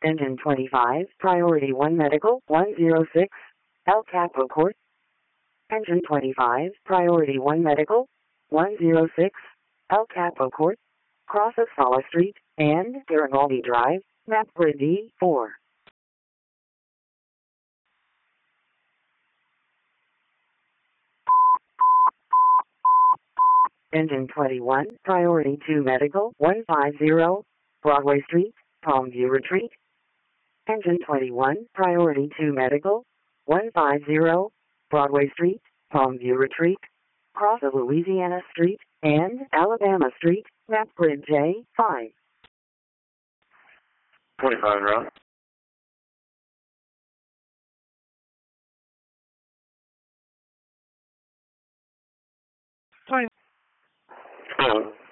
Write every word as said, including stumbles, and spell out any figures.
Engine twenty-five, Priority one Medical, one oh six, El Capo Court. Engine twenty-five, Priority one Medical, one oh six, El Capo Court, cross of Sala Street, and Garibaldi Drive, map grid D four. Engine twenty-one, Priority two Medical, one fifty, Broadway Street, Palmview Retreat. Engine twenty-one, Priority two Medical, one fifty, Broadway Street, Palmview Retreat, cross of Louisiana Street, and Alabama Street, map grid J five. twenty-five, route. Fine. Hello.